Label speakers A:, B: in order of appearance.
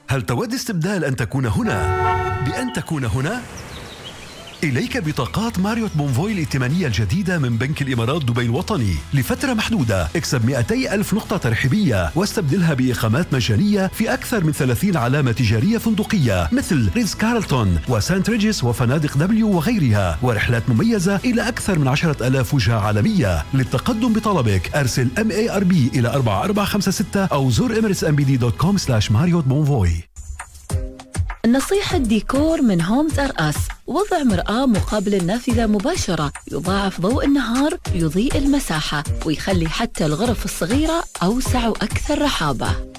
A: هل تود استبدال أن تكون هنا بأن تكون هنا؟ إليك بطاقات ماريوت بونفوي الائتمانية الجديدة من بنك الإمارات دبي الوطني لفترة محدودة. اكسب 200 ألف نقطة ترحيبية واستبدلها بإقامات مجانية في أكثر من 30 علامة تجارية فندقية مثل ريتز كارلتون وسانت ريجيس وفنادق دبليو وغيرها، ورحلات مميزة إلى أكثر من 10,000 وجهة عالمية. للتقدم بطلبك أرسل MARB إلى 4456 أو زور emiratesmbd.com/Marriott Bonvoy.
B: نصيحة ديكور من هومز ار اس. وضع مرآة مقابل النافذة مباشرة يضاعف ضوء النهار، يضيء المساحة ويخلي حتى الغرف الصغيرة أوسع وأكثر رحابة.